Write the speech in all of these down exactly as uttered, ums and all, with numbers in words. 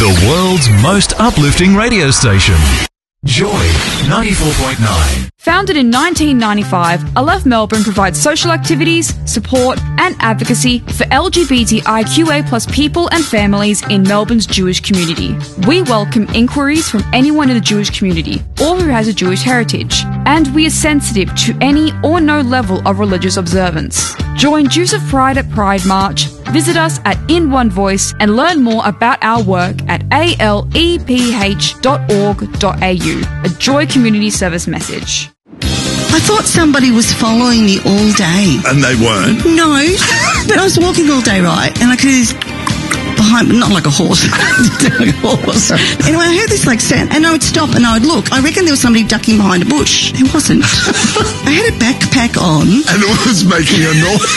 The world's most uplifting radio station. Joy ninety-four point nine. Founded in nineteen ninety-five, Aleph Melbourne provides social activities, support and advocacy for L G B T I Q A plus people and families in Melbourne's Jewish community. We welcome inquiries from anyone in the Jewish community or who has a Jewish heritage, and we are sensitive to any or no level of religious observance. Join Jews of Pride at Pride March, visit us at In One Voice and learn more about our work at a l e p h dot org dot a u. A Joy Community Service message. I thought somebody was following me all day. And they weren't? No, but I was walking all day, right? And I could hear this behind, not like a horse, like a horse. Anyway, I heard this like sound, and I would stop and I would look. I reckon there was somebody ducking behind a bush. It wasn't. I had a backpack on. And it was making a noise.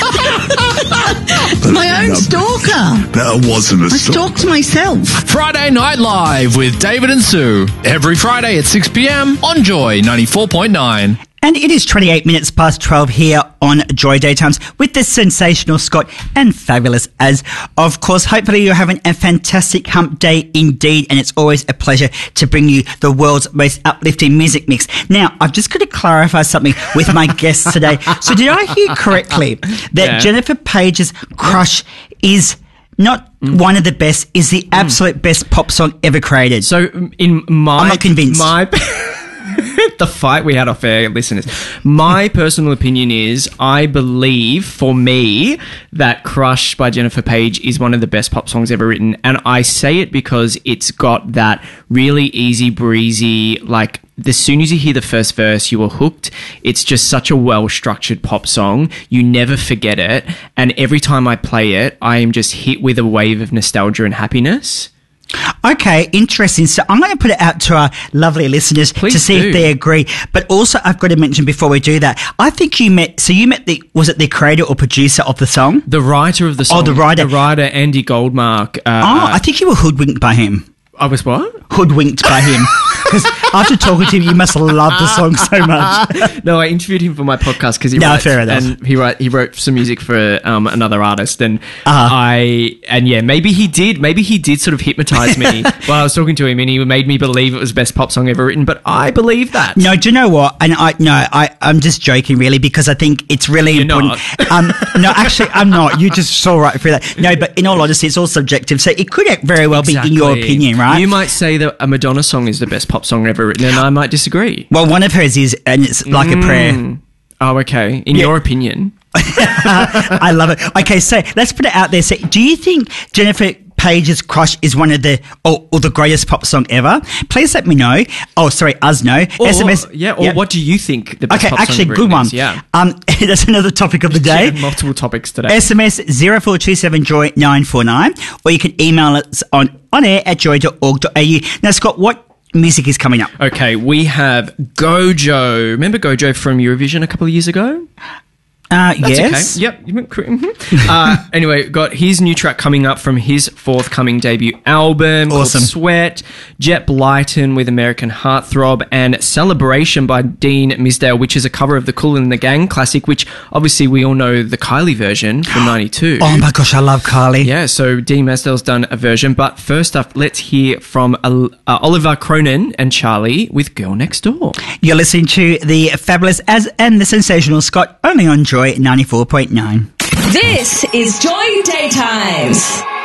My own stalker. That wasn't a I stalker. stalked myself. Friday Night Live with David and Sue. Every Friday at six p.m. on Joy ninety-four point nine. And it is twenty-eight minutes past twelve here on Joy Daytimes with the sensational Scott and fabulous as, of course. Hopefully you're having a fantastic hump day indeed, and it's always a pleasure to bring you the world's most uplifting music mix. Now, I've just got to clarify something with my guests today. So did I hear correctly that Yeah. Jennifer Page's Crush is not mm. one of the best, is the absolute mm. best pop song ever created? So in my... I'm not convinced. My... The fight we had off air, listeners. My personal opinion is I believe, for me, that Crush by Jennifer Page is one of the best pop songs ever written. And I say it because it's got that really easy breezy, like, as soon as you hear the first verse, you are hooked. It's just such a well-structured pop song. You never forget it. And every time I play it, I am just hit with a wave of nostalgia and happiness. Okay, interesting. So I'm going to put it out to our lovely listeners Please to see do. if they agree. But also, I've got to mention before we do that, I think you met, so you met the, was it the creator or producer of the song? The writer of the song. Oh, the writer. The writer, Andy Goldmark. Uh, Oh, I think you were hoodwinked by him. I was what? Hoodwinked by him. Because after talking to him, you must love the song so much. No, I interviewed him for my podcast because he No, writes, fair enough. and he wrote he wrote some music for um, another artist, and Uh-huh. I and yeah, maybe he did, maybe he did sort of hypnotise me while I was talking to him, and he made me believe it was the best pop song ever written. But I believe that. No, do you know what? And I no, I I'm just joking, really, because I think it's really You're important. not. Um, no, actually, I'm not. You just saw right through that. No, but in all honesty, it's all subjective. So it could very well be in your Exactly. opinion, right? You might say that a Madonna song is the best pop song ever written, and I might disagree. Well, one of hers is, and it's like a prayer. Oh, okay. In Yeah. your opinion. I love it. Okay, so let's put it out there. So, do you think Jennifer Page's Crush is one of the or, or the greatest pop song ever? Please let me know. Oh, sorry, us know. Or, S M S. yeah, or Yep. what do you think the best Okay, pop song actually, ever good written one. is? Yeah. Um, that's another topic of the day. Yeah, multiple topics today. S M S zero four two seven joy nine four nine, or you can email us on on air at joy dot org dot a u. Now, Scott, what music is coming up? Okay, we have Gojo. Remember Gojo from Eurovision a couple of years ago? Uh, That's yes. okay. Yep. Mm-hmm. uh, anyway, got his new track coming up from his forthcoming debut album Awesome. called Sweat, Jet Blyton with American Heartthrob, and Celebration by Dean Misdale, which is a cover of the Kool and the Gang classic, which obviously we all know the Kylie version from ninety-two. Oh my gosh, I love Kylie. Yeah, so Dean Misdale's done a version, but first up, let's hear from uh, Oliver Cronin and Charlie with Girl Next Door. You're listening to the fabulous as and the sensational Scott, only on Joy ninety-four point nine. This is Joy Daytimes.